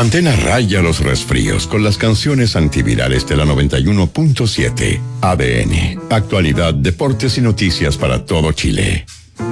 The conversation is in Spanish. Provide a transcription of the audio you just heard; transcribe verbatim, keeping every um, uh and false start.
Mantén a raya los resfríos con las canciones antivirales de la noventa y uno punto siete. A D N. Actualidad, deportes y noticias para todo Chile.